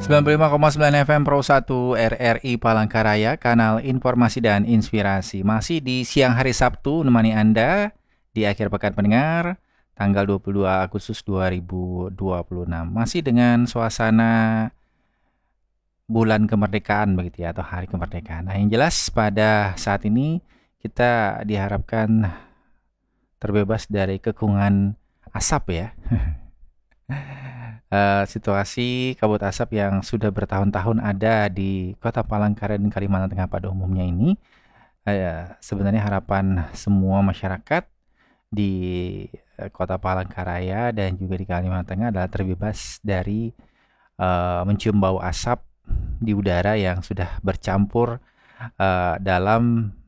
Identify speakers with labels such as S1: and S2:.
S1: 95,9 FM Pro 1 RRI Palangkaraya, kanal informasi dan inspirasi. Masih di siang hari Sabtu, menemani Anda di akhir pekan pendengar, tanggal 22 Agustus 2026. Masih dengan suasana bulan kemerdekaan begitu ya, atau hari kemerdekaan. Nah, yang jelas pada saat ini kita diharapkan terbebas dari kekungan asap ya. Situasi kabut asap yang sudah bertahun-tahun ada di Kota Palangkaraya dan Kalimantan Tengah pada umumnya ini, sebenarnya harapan semua masyarakat di Kota Palangkaraya dan juga di Kalimantan Tengah adalah terbebas dari mencium bau asap di udara yang sudah bercampur dalam